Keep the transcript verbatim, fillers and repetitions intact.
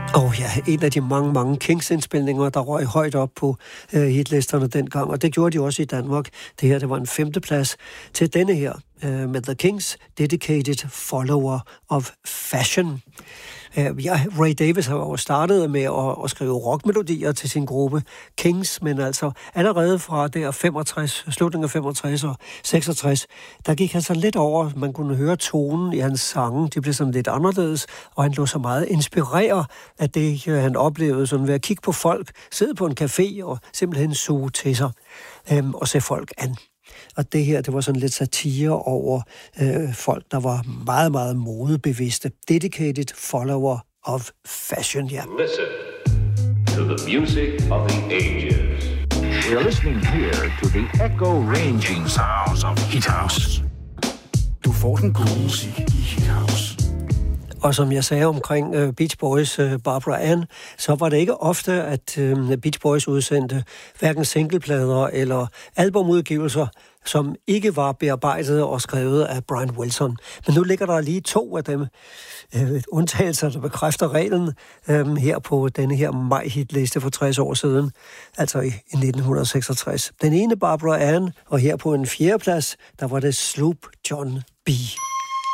Og ja, en af de mange, mange Kings-indspilninger, der røg højt op på øh, hitlisterne dengang, og det gjorde de også i Danmark. Det her, det var en femteplads til denne her, øh, med The Kings, Dedicated Follower of Fashion. Øh, ja, Ray Davies har jo startet med at, at skrive rockmelodier til sin gruppe Kings, men altså allerede fra der femogtres, slutningen af femogtres og seksogtres, der gik han så lidt over, man kunne høre tonen i hans sange, de blev sådan lidt anderledes, og han lå så meget inspireret af det, han oplevede, sådan ved at kigge på folk, sidde på en café og simpelthen suge til sig øhm, og se folk an. Og det her, det var sådan lidt satire over øh, folk, der var meget, meget modebevidste. Dedicated Follower of Fashion, ja. Listen to the music of the ages. We are listening here to the echo-ranging sounds of Hit House. Du får den gode musik i Hit House. Og som jeg sagde omkring uh, Beach Boys' uh, Barbara Ann, så var det ikke ofte, at uh, Beach Boys udsendte hverken singleplader eller albumudgivelser, som ikke var bearbejdet og skrevet af Brian Wilson. Men nu ligger der lige to af dem, uh, undtagelser, der bekræfter reglen um, her på denne her maj-hitliste for tres år siden, altså i, i nitten seksogtres. Den ene Barbara Ann, og her på en fjerdeplads, der var det Sloop John B.